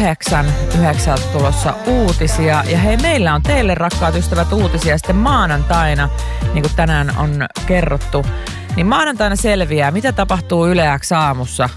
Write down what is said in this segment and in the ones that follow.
9 tulossa uutisia. Ja hei, meillä on teille, rakkaat ystävät, uutisia sitten maanantaina, niin kuin tänään on kerrottu. Niin maanantaina selviää, mitä tapahtuu Yle X aamussa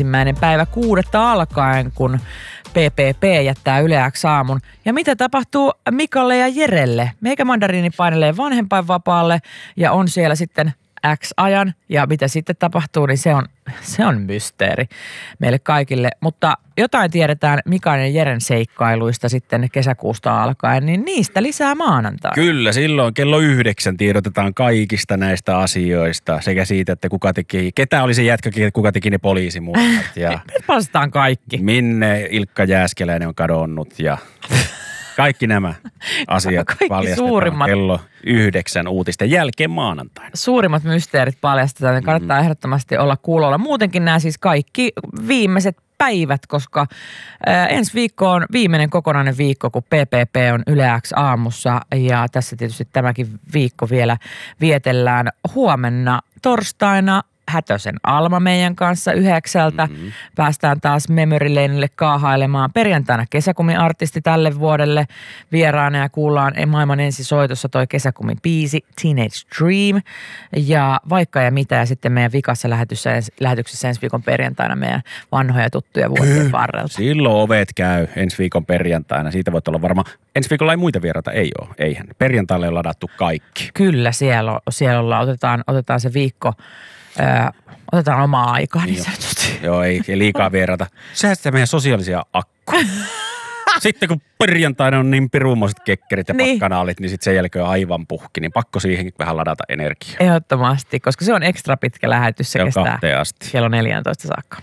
1.6. alkaen, kun PPP jättää Yle X aamun. Ja mitä tapahtuu Mikalle ja Jerelle? Meikä Mandariini painelee vanhempainvapaalle ja on siellä sitten X-ajan. Ja mitä sitten tapahtuu, niin se on mysteeri meille kaikille. Mutta jotain tiedetään Mikan ja Jeren seikkailuista sitten kesäkuusta alkaen, niin niistä lisää maanantaina. Kyllä, silloin kello 9 tiedotetaan kaikista näistä asioista sekä siitä, että ketä oli se jätkä, kuka teki ne poliisimuodot. Ja me vastataan kaikki. Minne Ilkka Jääskeläinen on kadonnut ja kaikki nämä asiat paljastetaan kello 9 uutisten jälkeen maanantaina. Suurimmat mysteerit paljastetaan, niin kannattaa ehdottomasti olla kuulolla. Muutenkin nämä siis kaikki viimeiset päivät, koska ensi viikko on viimeinen kokonainen viikko, kun PPP on Yle X aamussa. Ja tässä tietysti tämäkin viikko vielä vietellään. Huomenna torstaina Hätösen Alma meidän kanssa 9. Päästään taas Memory Lanelle kaahailemaan. Perjantaina kesäkumiartisti tälle vuodelle vieraana ja kuullaan maailman ensisoitossa toi kesäkumibiisi Teenage Dream. Ja vaikka ja mitä, ja sitten meidän vikassa lähetyksessä ensi viikon perjantaina meidän vanhoja tuttuja vuosien varrelta. Silloin ovet käy ensi viikon perjantaina. Siitä voit olla varma. Ensi viikolla ei muita vieraita, ei ole. Eihän. Perjantaille on ladattu kaikki. Kyllä, siellä ollaan. Otetaan se viikko. Otetaan omaa aikaa niin sanotusti. Joo, ei liikaa vierata. Säästää meidän sosiaalisia akkuja. Sitten kun perjantaina on niin pirummoiset kekkerit ja pakkanaalit, niin sitten sen jälkeen on aivan puhki. Niin pakko siihenkin vähän ladata energiaa. Ehdottomasti, koska se on ekstra pitkä lähetys. Se kestää kello 14 saakka.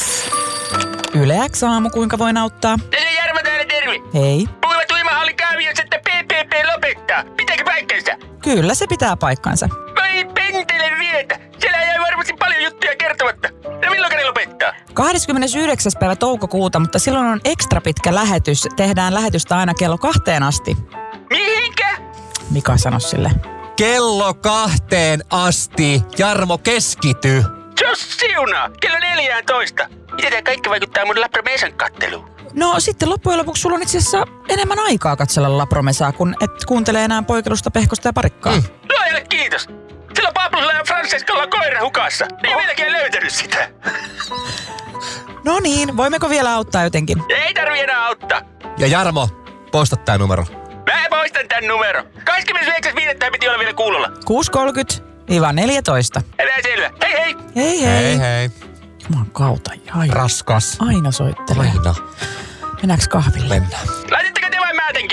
Yle X aamu, kuinka voi auttaa? Tässä on Jarmo täällä, terve. Hei. Puhuvat uimahallin kaaviossa, että PPP lopettaa. Pitääkö paikkansa? Kyllä se pitää paikkansa. Vai pentele vietä. Siellä jäi varmasti paljon juttuja kertomatta. No milloin ne lopettaa? 29. päivä toukokuuta, mutta silloin on ekstra pitkä lähetys. Tehdään lähetystä aina kello 2 asti. Mihinkä? Mika sano sille. Kello 2 asti. Jarmo, keskity. Jos siunaa, kello 14. Miten tämä kaikki vaikuttaa mun Lapromesan katteluun? No sitten loppujen lopuksi sulla on itse asiassa enemmän aikaa katsella Lapromesaa, kun et kuuntele enää Poikelusta, Pehkosta ja Parikkaa. Luojalle kiitos. Sillä Pablolla ja Francescalla on koira hukassa. Ei vieläkään löytänyt sitä. No niin, voimmeko vielä auttaa jotenkin? Ei tarvi enää auttaa. Ja Jarmo, poista tää numero. Mä poistan tän numero. 29.5. piti olla vielä kuulolla. 6.30–14. Älä selvä. Hei hei. Hei hei. Hei hei. Jumalan kautta. Raskas. Aina soittelee. Aina. Mennäänkö kahville? Mennään.